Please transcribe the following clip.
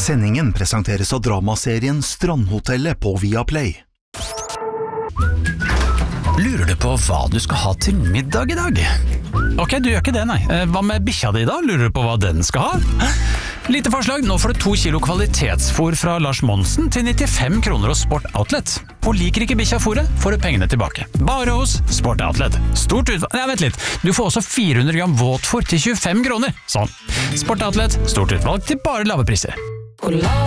Sendingen presenteres av dramaserien Strandhotellet på Viaplay. Lurer du på hva du skal ha til middag i dag? Ok, du gjør ikke det, nei. Hva med bikkja di da? Lurer du på hva den skal ha? Lite forslag, nå får du 2 kilo kvalitetsfôr fra Lars Monsen til 95 kroner hos Sport Outlet. Og liker ikke bikkja fôret, får du pengene tilbake. Bare hos Sport Outlet. Stort utvalg... Nei, vent litt. Du får også 400 gram våtfôr til 25 kroner. Sånn. Sport Outlet, stort utvalg til bare lave priser.